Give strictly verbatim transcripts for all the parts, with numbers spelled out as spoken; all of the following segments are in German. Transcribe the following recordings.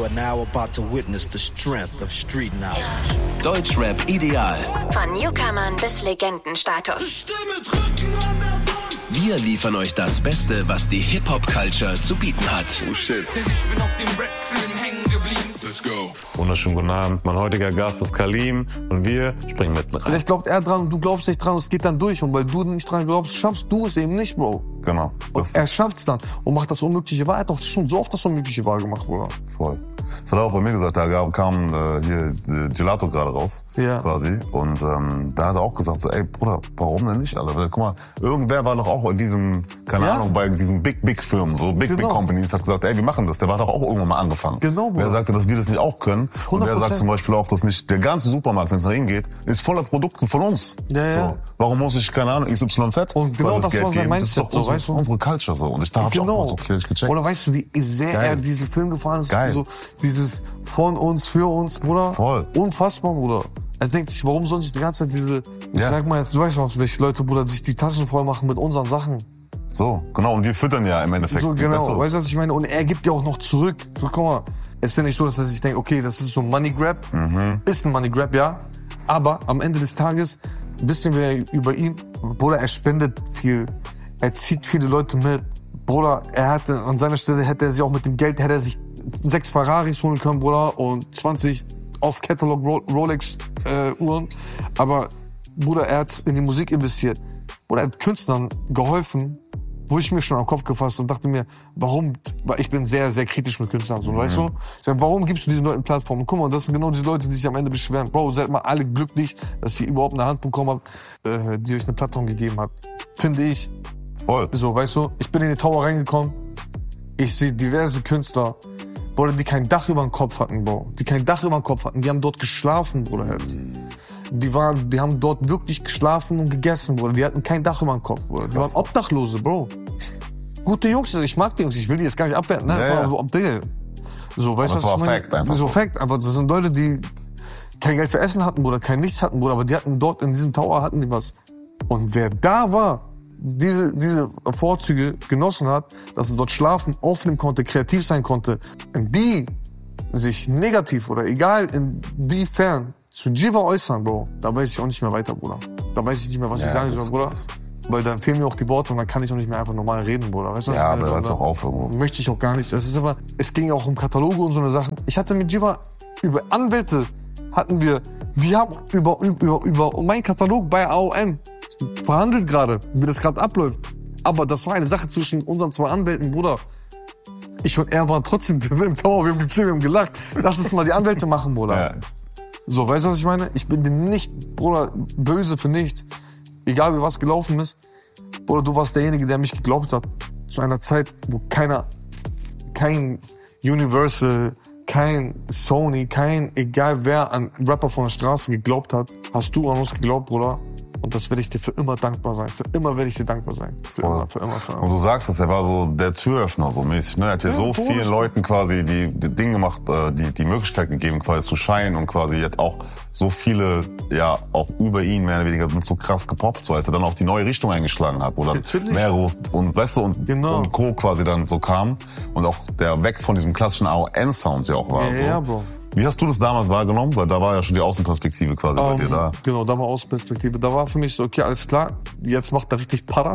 You are now about to witness the strength of street knowledge. Deutschrap ideal. Von Newcomern bis Legendenstatus. Wir liefern euch das Beste, was die Hip-Hop-Culture zu bieten hat. Oh shit. Denn ich bin auf dem Rap-Film hängen geblieben. Let's go. Wunderschönen guten Abend. Mein heutiger Gast ist Kalim und wir springen mitten rein. Vielleicht glaubt er dran und du glaubst nicht dran und es geht dann durch. Und weil du nicht dran glaubst, schaffst du es eben nicht, Bro. Genau. Und er schafft es dann und macht das Unmögliche wahr. Er hat doch schon so oft das Unmögliche wahr gemacht, Bruder. Voll. Das hat er auch bei mir gesagt, da gab, kam äh, hier äh, Gelato gerade raus, ja. quasi. Und ähm, da hat er auch gesagt, so, ey Bruder, warum denn nicht, Alter? Guck mal, irgendwer war doch auch in diesem, keine ja. Ahnung, bei diesen Big, Big Firmen, so Big, genau. Big Companies, hat gesagt, ey, wir machen das. Der war doch auch irgendwann mal angefangen. Genau, Bruder. Wer sagte, dass wir das nicht auch können? hundert Prozent. Und wer sagt zum Beispiel auch, dass nicht der ganze Supermarkt, wenn es nach ihm geht, ist voller Produkte von uns. Ja, ja. So, warum muss ich, keine Ahnung, X Y Z? Und genau das, das war sein Mindset. Das ist doch unsere, so, weißt du? unsere Culture so. Und ich da hab genau. ich auch mal so okay, gecheckt. Oder weißt du, wie sehr Geil. er diesen Film gefahren ist? Geil. So, dieses von uns, für uns, Bruder. Voll. Unfassbar, Bruder. Er denkt sich, warum soll sich die ganze Zeit diese, ich Ja. sag mal jetzt, du weißt noch, welche Leute, Bruder, sich die Taschen voll machen mit unseren Sachen. So, genau. Und wir füttern ja im Endeffekt. So, genau. Weißt du? Weißt du, was ich meine? Und er gibt ja auch noch zurück. So, guck mal. Es ist ja nicht so, dass er sich denkt, okay, das ist so ein Money Grab. Mhm. Ist ein Money Grab, ja. Aber am Ende des Tages wissen wir über ihn, Bruder, er spendet viel. Er zieht viele Leute mit. Bruder, er hatte, an seiner Stelle hätte er sich auch mit dem Geld, hätte er sich sechs Ferraris holen können, Bruder, und zwanzig Off-Catalog Rolex äh, Uhren. Aber, Bruder, er hat in die Musik investiert. Bruder, er hat Künstlern geholfen, wo ich mir schon am Kopf gefasst und dachte mir, warum, weil ich bin sehr, sehr kritisch mit Künstlern, so, mhm. weißt du? Ich sag, warum gibst du diesen Leuten Plattformen? Guck mal, das sind genau diese Leute, die sich am Ende beschweren. Bro, seid mal alle glücklich, dass ihr überhaupt eine Hand bekommen habt, äh, die euch eine Plattform gegeben hat. Finde ich. Voll. So, weißt du, ich bin in den Tower reingekommen, ich sehe diverse Künstler, Bruder, die kein Dach über dem Kopf hatten, Bro. Die kein Dach über dem Kopf hatten, die haben dort geschlafen, Bruder, Herz. Die waren, die haben dort wirklich geschlafen und gegessen, Bruder. Die hatten kein Dach über dem Kopf, Bruder. Die waren Obdachlose, Bro. Gute Jungs, ich mag die Jungs, ich will die jetzt gar nicht abwerten, ne? Ja, das war ja. so, Dinge. So, weißt du, das war was ich meine? Fact, einfach so. so. Fact, einfach, das sind Leute, die kein Geld für Essen hatten, Bruder, kein nichts hatten, Bruder, aber die hatten dort in diesem Tower hatten die was. Und wer da war, diese, diese Vorzüge genossen hat, dass er dort schlafen, aufnehmen konnte, kreativ sein konnte, die sich negativ oder egal inwiefern zu Jiva äußern, Bro, da weiß ich auch nicht mehr weiter, Bruder. Da weiß ich nicht mehr, was Ja, ich sagen das soll, ist Bruder. krass. Weil dann fehlen mir auch die Worte und dann kann ich auch nicht mehr einfach normal reden, Bruder. Weißt du, was Ja, ich meine? aber hört's So, auch auf irgendwo. Möchte ich auch gar nicht. Das ist aber, es ging auch um Kataloge und so eine Sachen. Ich hatte mit Jiva über Anwälte, hatten wir, die haben über, über, über meinen Katalog bei A O N verhandelt gerade, wie das gerade abläuft. Aber das war eine Sache zwischen unseren zwei Anwälten, Bruder. Ich und er waren trotzdem im Tower, wir haben gechillt, wir haben gelacht. Lass es mal die Anwälte machen, Bruder. Ja. So, weißt du, was ich meine? Ich bin dir nicht, Bruder, böse für nichts. Egal wie was gelaufen ist. Bruder, du warst derjenige, der mich geglaubt hat. Zu einer Zeit, wo keiner, kein Universal, kein Sony, kein, egal wer an Rapper von der Straße geglaubt hat, hast du an uns geglaubt, Bruder. Und das werde ich dir für immer dankbar sein. Für immer werde ich dir dankbar sein. Für immer, für immer, für immer. Und du sagst es, er war so der Türöffner so mäßig, ne? Er hat ja, Ja, so voll. vielen Leuten quasi die, die Dinge gemacht, äh, die die Möglichkeit gegeben, quasi zu scheinen und quasi jetzt auch so viele, ja, auch über ihn mehr oder weniger sind so krass gepoppt, so als er dann auch die neue Richtung eingeschlagen hat, wo dann Natürlich. Meros und weißt du und, Genau. und Co. quasi dann so kam und auch der weg von diesem klassischen A O N-Sound ja auch war. Ja, so. ja, Bro. Wie hast du das damals wahrgenommen? Weil da war ja schon die Außenperspektive quasi bei Ähm, dir da. Genau, da war Außenperspektive. Da war für mich so, okay, alles klar, jetzt macht er richtig Para.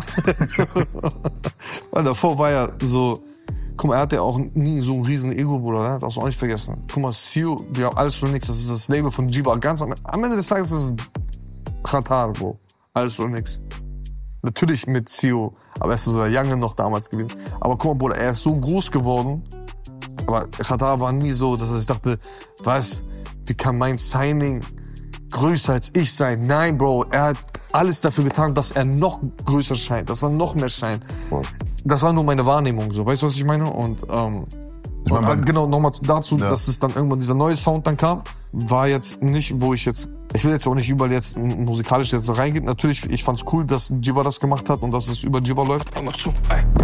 Weil davor war ja so, guck mal, er hatte ja auch nie so ein riesen Ego, Bruder, ne? Darfst du auch nicht vergessen. Guck mal, Sio, wir haben alles oder nichts, das ist das Label von Jiva. Ganz am, am Ende des Tages ist es Qatar, Bro. Alles oder nichts. Natürlich mit Sio, aber er ist so der Young noch damals gewesen. Aber guck mal, Bruder, er ist so groß geworden. Aber Qatar war nie so, dass ich dachte, was, wie kann mein Signing größer als ich sein? Nein, Bro, er hat alles dafür getan, dass er noch größer scheint, dass er noch mehr scheint. Voll. Das war nur meine Wahrnehmung, so, weißt du, was ich meine? Und, ähm, Ich mein, und halt genau, nochmal dazu, Ja. dass es dann irgendwann dieser neue Sound dann kam, war jetzt nicht, wo ich jetzt, ich will jetzt auch nicht überall jetzt musikalisch jetzt so reingehen. Natürlich, ich fand's cool, dass Jiva das gemacht hat und dass es über Jiva läuft. Hör mal zu, ey.